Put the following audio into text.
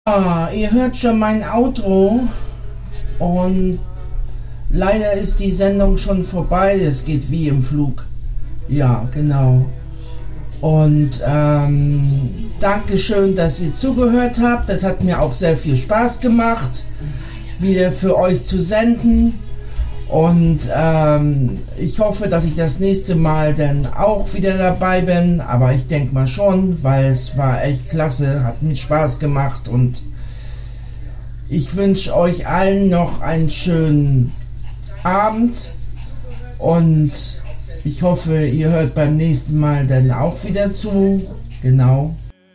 Ihr hört schon mein Outro und leider ist die Sendung schon vorbei. Es geht wie im Flug. Ja, genau. Und Dankeschön, dass ihr zugehört habt. Das hat mir auch sehr viel Spaß gemacht, wieder für euch zu senden. Und ich hoffe, dass ich das nächste Mal dann auch wieder dabei bin. Aber ich denke mal schon, weil es war echt klasse, hat mir Spaß gemacht. Und ich wünsche euch allen noch einen schönen Abend. Und ich hoffe, ihr hört beim nächsten Mal dann auch wieder zu. Genau.